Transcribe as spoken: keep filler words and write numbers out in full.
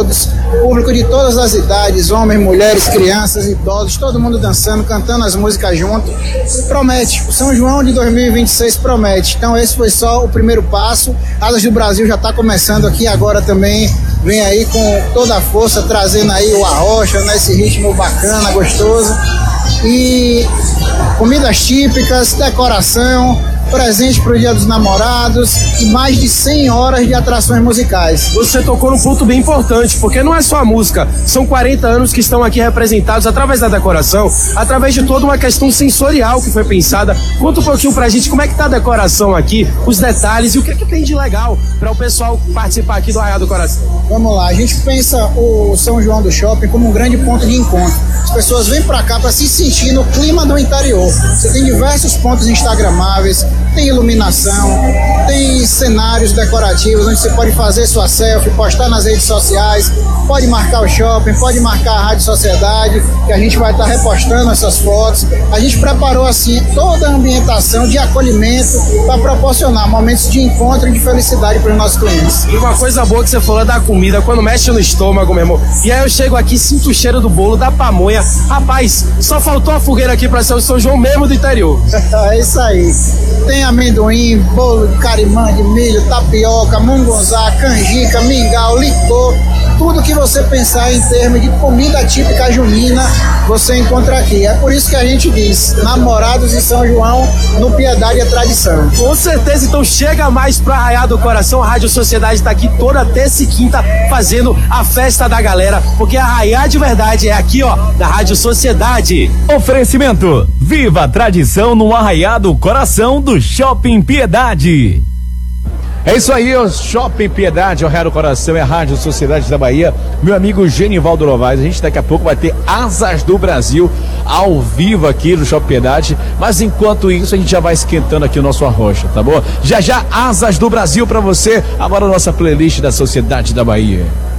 todos, público de todas as idades, homens, mulheres, crianças, idosos, todo mundo dançando, cantando as músicas junto. Promete, o São João de dois mil e vinte e seis promete. Então esse foi só o primeiro passo. Asas do Brasil já está começando aqui agora também, vem aí com toda a força, trazendo aí o arrocha, nesse ritmo bacana, gostoso. E comidas típicas, decoração, presente para o Dia dos Namorados e mais de cem horas de atrações musicais. Você tocou num ponto bem importante, porque não é só a música, são quarenta anos que estão aqui representados através da decoração, através de toda uma questão sensorial que foi pensada. Conta um pouquinho pra gente como é que tá a decoração aqui, os detalhes e o que, é que tem de legal para o pessoal participar aqui do Arraial do Coração. Vamos lá, a gente pensa o São João do Shopping como um grande ponto de encontro. As pessoas vêm para cá para se sentir no clima do interior. Você tem diversos pontos instagramáveis, tem iluminação, tem cenários decorativos onde você pode fazer sua selfie, postar nas redes sociais, pode marcar o shopping, pode marcar a Rádio Sociedade, que a gente vai estar repostando essas fotos. A gente preparou assim toda a ambientação de acolhimento para proporcionar momentos de encontro e de felicidade para os nossos clientes. E uma coisa boa que você falou da comida, quando mexe no estômago, meu irmão. E aí eu chego aqui, sinto o cheiro do bolo, da pamonha. Rapaz, só faltou a fogueira aqui para ser o São João mesmo do interior. É isso aí. Tem amendoim, bolo de carimã, de milho, tapioca, mungunzá, canjica, mingau, licor, tudo que você pensar em termos de comida típica junina, você encontra aqui. É por isso que a gente diz, namorados de São João, no Piedade é tradição. Com certeza, então chega mais para Arraial do Coração. A Rádio Sociedade está aqui toda terça e quinta fazendo a festa da galera, porque Arraial de verdade é aqui, ó, da Rádio Sociedade. Oferecimento, viva a tradição no Arraial do Coração do Shopping Piedade. É isso aí, o Shopping Piedade, o Arraial do Coração, é a Rádio Sociedade da Bahia. Meu amigo Genivaldo Novaes, a gente daqui a pouco vai ter Asas do Brasil ao vivo aqui no Shopping Piedade, mas enquanto isso a gente já vai esquentando aqui o nosso arrocha, tá bom? Já já Asas do Brasil pra você, agora a nossa playlist da Sociedade da Bahia.